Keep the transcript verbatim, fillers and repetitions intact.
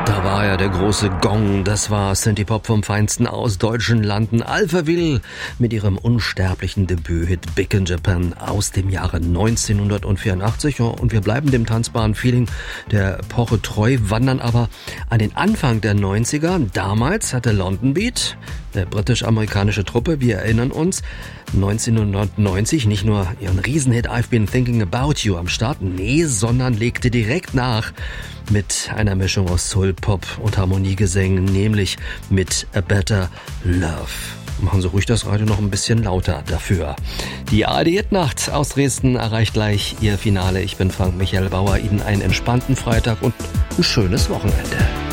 Da war ja der große Gong, das war Synthie-Pop vom Feinsten aus deutschen Landen. Alphaville mit ihrem unsterblichen Debüthit Big in Japan aus dem Jahre neunzehnhundertvierundachtzig. Und wir bleiben dem tanzbaren Feeling der Epoche treu, wandern aber an den Anfang der neunziger. Damals hatte London Beat, eine britisch-amerikanische Truppe, wir erinnern uns, neunzehnhundertneunzig nicht nur ihren Riesenhit I've Been Thinking About You am Start, nee, sondern legte direkt nach mit einer Mischung aus Soul-Pop und Harmoniegesängen, nämlich mit A Better Love. Machen Sie ruhig das Radio noch ein bisschen lauter dafür. Die A R D-Hit-Nacht aus Dresden erreicht gleich ihr Finale. Ich bin Frank Michael Bauer. Ihnen einen entspannten Freitag und ein schönes Wochenende.